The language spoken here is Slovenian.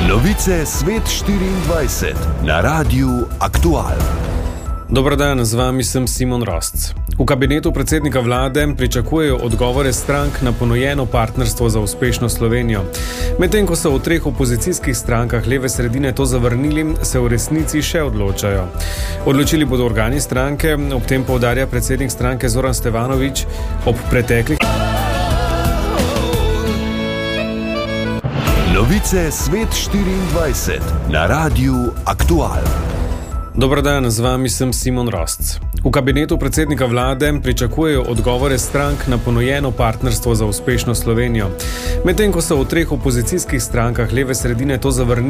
Novice Svet 24 na Radiu Aktual. Dober dan, z vami sem Simon Rosc. V kabinetu predsednika vlade pričakujejo odgovore strank na ponujeno partnerstvo za uspešno Slovenijo. Medtem ko so v treh opozicijskih strankah leve sredine to zavrnili, se v resnici še odločajo. Odločili bodo organi stranke, ob tem poudarja predsednik stranke Zoran Stevanović, ob preteklih. Novice Svet 24 na Radiu Aktual. Dober dan, z vami sem Simon Rosc. V kabinetu predsednika vlade pričakujejo odgovore strank na ponujeno partnerstvo za uspešno Slovenijo. Medtem ko so v treh opozicijskih strankah leve sredine to zavrnili,